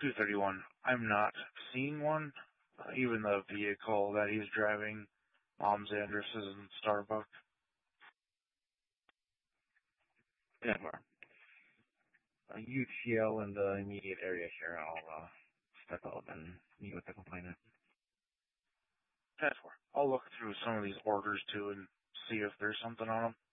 231. I'm not seeing one. Even the vehicle that he's driving, mom's address is in Starbucks. 10-4. UTL in the immediate area here. I'll step out and meet with the complainant. 10-4. I'll look through some of these orders too and see if there's something on them.